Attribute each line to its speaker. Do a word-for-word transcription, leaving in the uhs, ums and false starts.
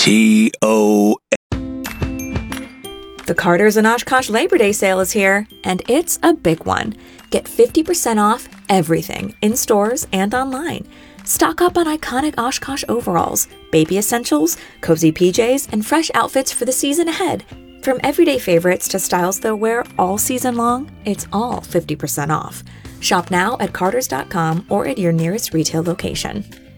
Speaker 1: T O.
Speaker 2: The Carter's and Oshkosh Labor Day sale is here, and it's a big one. Get fifty percent off everything in stores and online. Stock up on iconic Oshkosh overalls, baby essentials, cozy P Js, and fresh outfits for the season ahead. From everyday favorites to styles they'll wear all season long, it's all fifty percent off. Shop now at carters dot com or at your nearest retail location.